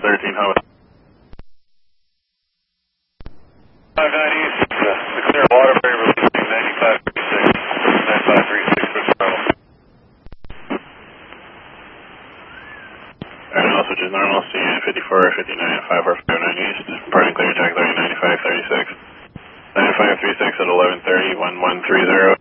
13, how about 590 East, the clear Waterbury releasing 9536, 9536 for throttle. Alright, now switches normal, CN 54, 59, 5459 East, parting clear, taxidermy 9536. 9536 at 1130, 1130.